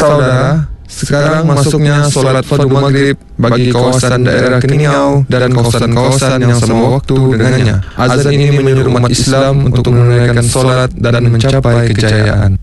saudara, sekarang masuknya solat fardu maghrib bagi kawasan daerah Keningau dan kawasan-kawasan yang sama waktu dengannya. Azan ini menyuruh umat Islam untuk menunaikan solat dan mencapai kejayaan.